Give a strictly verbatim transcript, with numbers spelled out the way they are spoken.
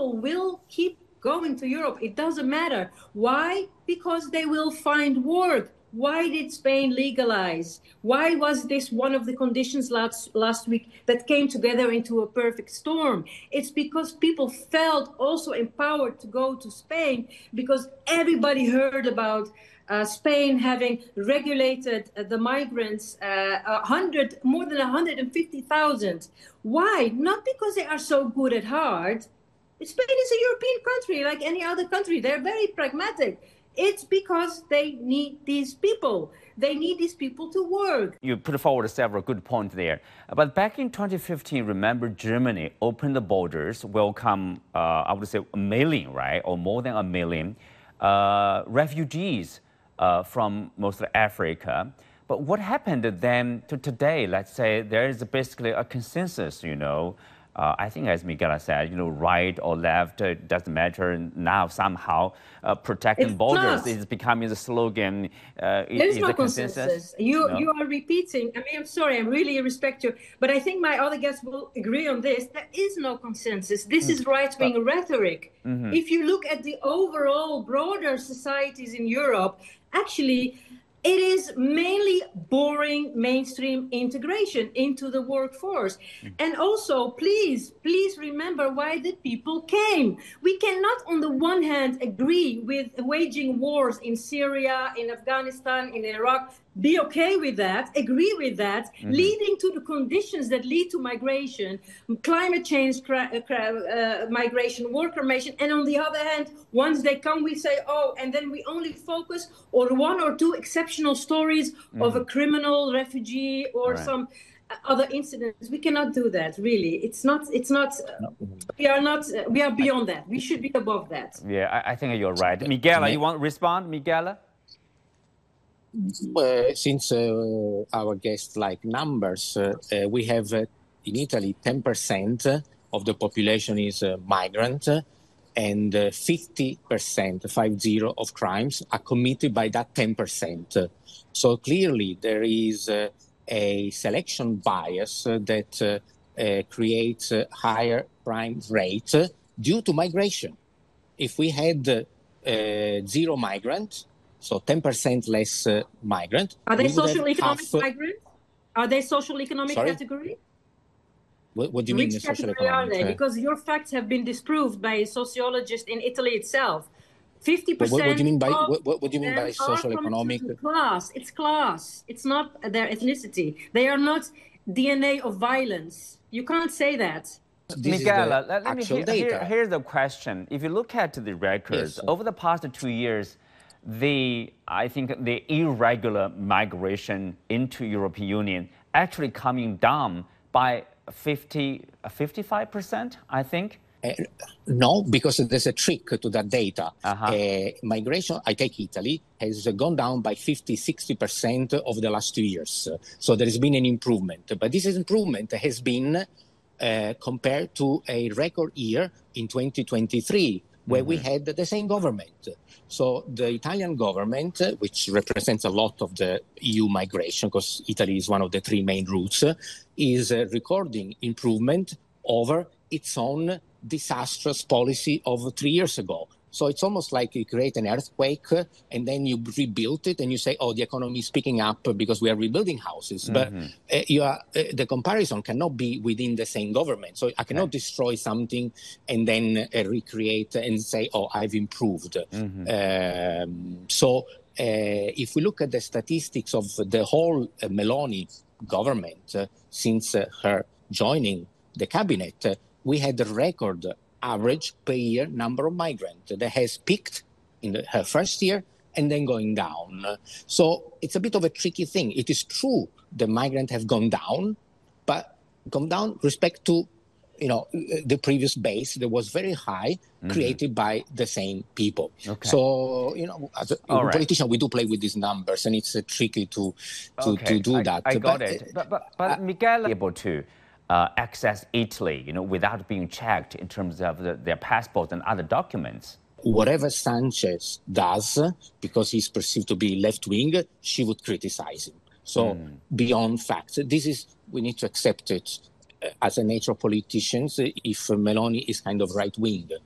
people will keep going to Europe. It doesn't matter. Why? Because they will find work. Why did Spain legalize? Why was this one of the conditions last, last week that came together into a perfect storm? It's because people felt also empowered to go to Spain because everybody heard about uh, Spain having regulated uh, the migrants, uh, a hundred, more than one hundred fifty thousand. Why? Not because they are so good at heart. Spain is a European country like any other country. They're very pragmatic. It's because they need these people. They need these people to work. You put forward several good points there. But back in twenty fifteen, remember Germany opened the borders, welcome, uh, I would say, a million, right? Or more than a million uh, refugees uh, from mostly Africa. But what happened then to today? Let's say there is basically a consensus, you know. Uh, I think, as Miguel said, you know, right or left, it doesn't matter. Now, somehow, uh, protecting it's borders not. is becoming the slogan. Uh, there is is no a consensus. consensus. You, no? you are repeating. I mean, I'm sorry, I really respect you. But I think my other guests will agree on this. There is no consensus. This mm. is right-wing but, rhetoric. Mm-hmm. If you look at the overall broader societies in Europe, actually, it is mainly boring mainstream integration into the workforce. Mm. And also, please, please remember why the people came. We cannot, on the one hand, agree with waging wars in Syria, in Afghanistan, in Iraq, be okay with that, agree with that, mm-hmm. leading to the conditions that lead to migration, climate change, cra- uh, migration, worker migration, and on the other hand, once they come, we say, oh, and then we only focus on one or two exceptional stories mm-hmm. of a criminal refugee or right. some other incidents. We cannot do that, really. It's not, it's not, uh, we are not, uh, we are beyond that. We should be above that. Yeah, I, I think you're right. Miguel, you want to respond, Miguel? Uh, since uh, our guests like numbers, uh, uh, we have uh, in Italy ten percent of the population is uh, migrant, and uh, fifty percent, five zero, of crimes are committed by that ten percent. So clearly there is uh, a selection bias uh, that uh, uh, creates a higher crime rate uh, due to migration. If we had uh, uh, zero migrant, so ten percent less uh, migrant. Are they social economic half, migrants? Are they social economic sorry? category? What, what do you Which mean social category economic? are they? Because your facts have been disproved by a sociologist in Italy itself. fifty percent what, what do you mean by what, what do you mean by social economic? Class. It's class. It's not their ethnicity. They are not D N A of violence. You can't say that. This Miguel, let, let me hear, here, here's the question. If you look at the records, yes. over the past two years, the I think the irregular migration into European Union actually coming down by fifty, fifty-five percent, I think. Uh, no, because there's a trick to that data. Uh-huh. Uh, migration, I take Italy, has gone down by fifty, sixty percent over the last two years. So there has been an improvement. But this improvement has been uh, compared to a record year in twenty twenty-three, where mm-hmm. we had the same government. So the Italian government, which represents a lot of the E U migration, because Italy is one of the three main routes, is uh, recording improvement over its own disastrous policy of three years ago. So it's almost like you create an earthquake and then you rebuild it and you say, oh, the economy is picking up because we are rebuilding houses. Mm-hmm. But uh, you are, uh, the comparison cannot be within the same government. So I cannot okay. destroy something and then uh, recreate and say, oh, I've improved. Mm-hmm. Um, so uh, if we look at the statistics of the whole uh, Meloni government uh, since uh, her joining the cabinet, uh, we had a record average per year number of migrants that has peaked in the, her first year and then going down. So it's a bit of a tricky thing. It is true the migrants have gone down, but gone down respect to, you know, the previous base that was very high, mm-hmm. created by the same people. Okay. So, you know, as a All politician, right. we do play with these numbers, and it's uh, tricky to to, okay. to do I, that. I got but, it. But, but, but uh, Miguel able to Uh, access Italy, you know, without being checked in terms of the, their passports and other documents. Whatever Sanchez does, because he's perceived to be left-wing, she would criticize him. So mm. beyond facts, this is, we need to accept it uh, as a nature of politicians if uh, Meloni is kind of right-wing.